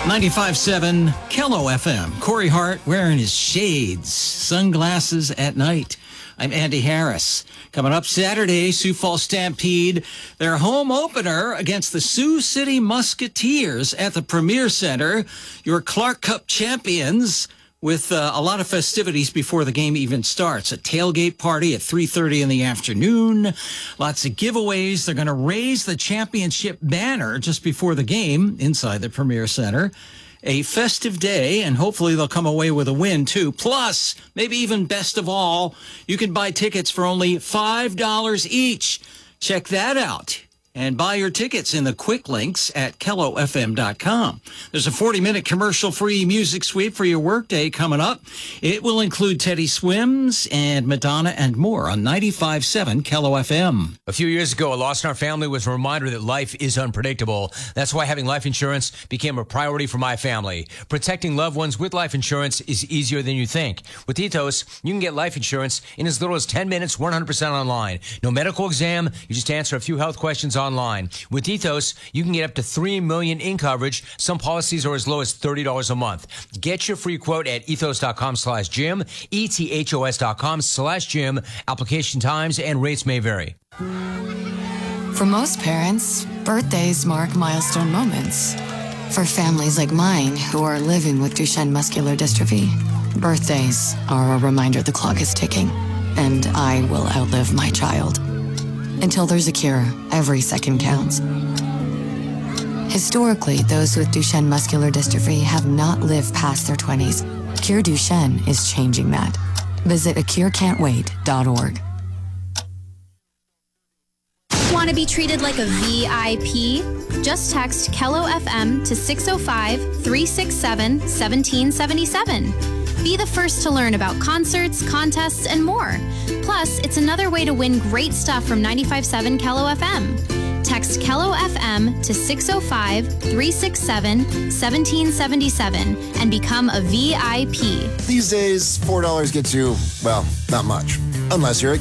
95.7 Kello FM. Corey Hart wearing his shades, sunglasses at night. I'm Andy Harris. Coming up Saturday, Sioux Falls Stampede, their home opener against the Sioux City Musketeers at the Premier Center. Your Clark Cup champions with a lot of festivities before the game even starts. A tailgate party at 3:30 in the afternoon. Lots of giveaways. They're going to raise the championship banner just before the game inside the Premier Center. A festive day, and hopefully they'll come away with a win, too. Plus, maybe even best of all, you can buy tickets for only $5 each. Check that out. And buy your tickets in the quick links at KelloFM.com. There's a 40-minute commercial-free music sweep for your workday coming up. It will include Teddy Swims and Madonna and more on 95.7 Kello FM. A few years ago, a loss in our family was a reminder that life is unpredictable. That's why having life insurance became a priority for my family. Protecting loved ones with life insurance is easier than you think. With Ethos, you can get life insurance in as little as 10 minutes, 100% online. No medical exam. You just answer a few health questions online. With Ethos, you can get up to $3 million in coverage. Some policies are as low as $30 a month. Get your free quote at ethos.com/Jim, ethos.com/Jim. Application times and rates may vary. For most parents, birthdays mark milestone moments. For families like mine who are living with Duchenne muscular dystrophy, birthdays are a reminder the clock is ticking, and I will outlive my child. Until there's a cure, every second counts. Historically, those with Duchenne muscular dystrophy have not lived past their 20s. Cure Duchenne is changing that. Visit acurecan'twait.org. Want to be treated like a VIP? Just text Kello FM to 605-367-1777. Be the first to learn about concerts, contests, and more. Plus, it's another way to win great stuff from 95.7 Kello FM. Text Kello FM to 605-367-1777 and become a VIP. These days, $4 gets you, well, not much. Unless you're a